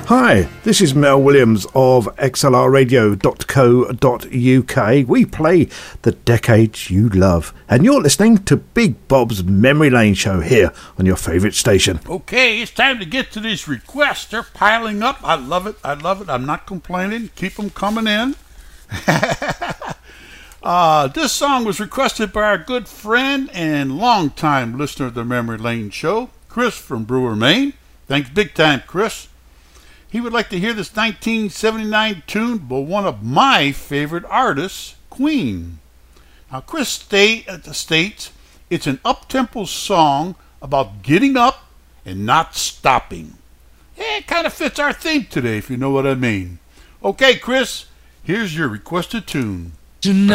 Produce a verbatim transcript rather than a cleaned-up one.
Hi, this is Mel Williams of X L R radio dot co dot U K. We play the decades you love, and you're listening to Big Bob's Memory Lane show here on your favourite station. Okay, it's time to get to these requests. They're piling up. I love it. I love it. I'm not complaining. Keep them coming in. uh, this song was requested by our good friend and longtime listener of the Memory Lane show, Chris from Brewer, Maine. Thanks big time, Chris. He would like to hear this nineteen seventy-nine tune by one of my favorite artists, Queen. Now, Chris state, uh, states it's an up-tempo song about getting up and not stopping. Yeah, it kind of fits our theme today, if you know what I mean. Okay, Chris, here's your requested tune. Tonight